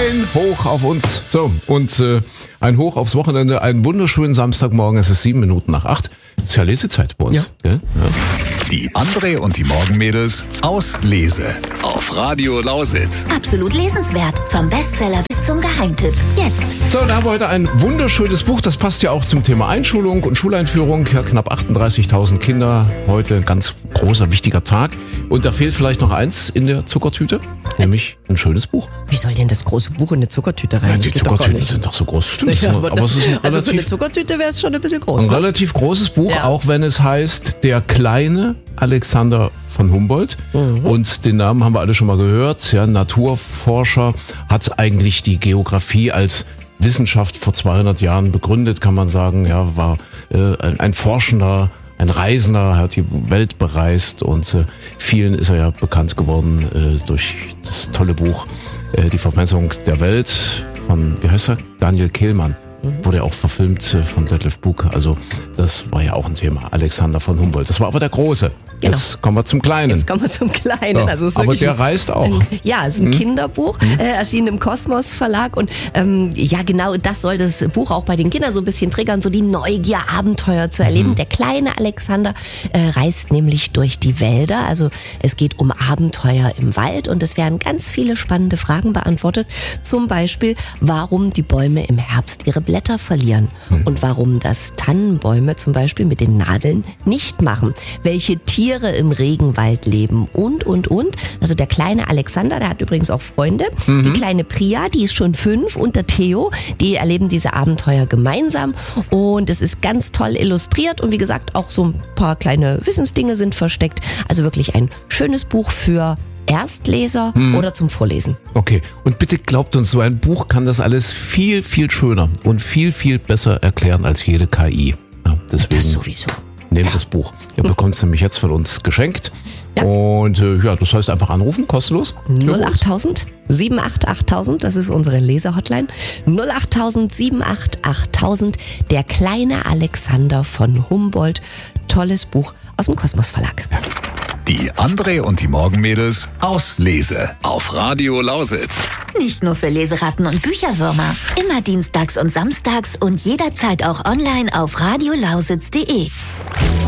Ein Hoch auf uns. So, und ein Hoch aufs Wochenende, einen wunderschönen Samstagmorgen. Es ist 7:07. Ist ja Lesezeit bei uns. Ja. Gell? Ja. Die André und die Morgenmädels aus Lese auf Radio Lausitz. Absolut lesenswert. Vom Bestseller bis zum Geheimtipp. Jetzt. So, da haben wir heute ein wunderschönes Buch. Das passt ja auch zum Thema Einschulung und Schuleinführung. Ja, knapp 38.000 Kinder. Heute ein ganz großer, wichtiger Tag. Und da fehlt vielleicht noch eins in der Zuckertüte, nämlich ein schönes Buch. Wie soll denn das große Buch in eine Zuckertüte rein? Ja, Das die geht doch gar Zuckertüten nicht. sind doch so groß. Stimmt. Ja, aber es ist ein also für eine relativ, Zuckertüte wäre es schon ein bisschen groß. ein relativ großes Buch, Ja. auch wenn es heißt, der kleine Alexander von Humboldt. Und den Namen haben wir alle schon mal gehört. Ja, Naturforscher, hat eigentlich die Geografie als Wissenschaft vor 200 Jahren begründet, kann man sagen. Ja, war ein Forschender, ein Reisender, hat die Welt bereist und vielen ist er ja bekannt geworden durch das tolle Buch Die Vermessung der Welt von, wie heißt er? Daniel Kehlmann. Wurde ja auch verfilmt von Detlef Buck. Also das war ja auch ein Thema. Alexander von Humboldt. Das war aber der Große. Genau. Jetzt kommen wir zum Kleinen. Jetzt kommen wir zum Kleinen. Ja, Also es ist aber wirklich der reist auch. Ja, es ist ein Kinderbuch, erschienen im Kosmos Verlag. Und ja, genau das soll das Buch auch bei den Kindern so ein bisschen triggern, so die Neugier, Abenteuer zu erleben. Der kleine Alexander reist nämlich durch die Wälder. Also es geht um Abenteuer im Wald und es werden ganz viele spannende Fragen beantwortet. Zum Beispiel, warum die Bäume im Herbst ihre Blätter verlieren und warum das Tannenbäume zum Beispiel mit den Nadeln nicht machen. Welche Tiere im Regenwald leben und. Also der kleine Alexander, der hat übrigens auch Freunde. Die kleine Priya, die ist schon 5 und der Theo, die erleben diese Abenteuer gemeinsam und es ist ganz toll illustriert und wie gesagt auch so ein paar kleine Wissensdinge sind versteckt. Also wirklich ein schönes Buch für Erstleser oder zum Vorlesen. Okay, und bitte glaubt uns, so ein Buch kann das alles viel, viel schöner und viel, viel besser erklären als jede KI. Ja, deswegen Das sowieso. nehmt das Buch. Ihr bekommt es nämlich jetzt von uns geschenkt. Ja. Und ja, das heißt einfach anrufen, kostenlos. 08000 788 8000, das ist unsere Leser-Hotline. 08000 788 8000, der kleine Alexander von Humboldt. Tolles Buch aus dem Kosmos Verlag. Die André und die Morgenmädels aus Lese auf Radio Lausitz. Nicht nur für Leseratten und Bücherwürmer. Immer dienstags und samstags und jederzeit auch online auf radiolausitz.de.